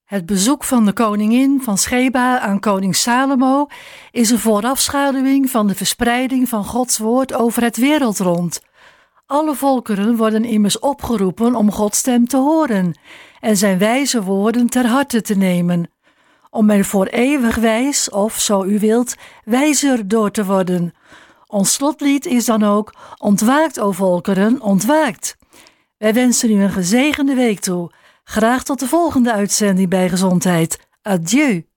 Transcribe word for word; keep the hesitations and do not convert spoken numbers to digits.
Het bezoek van de koningin van Sheba aan koning Salomo is een voorafschaduwing van de verspreiding van Gods woord over het wereldrond. Alle volkeren worden immers opgeroepen om Gods stem te horen en zijn wijze woorden ter harte te nemen, om er voor eeuwig wijs, of zo u wilt, wijzer door te worden. Ons slotlied is dan ook: Ontwaakt, o volkeren, ontwaakt. Wij wensen u een gezegende week toe. Graag tot de volgende uitzending bij Gezondheid. Adieu.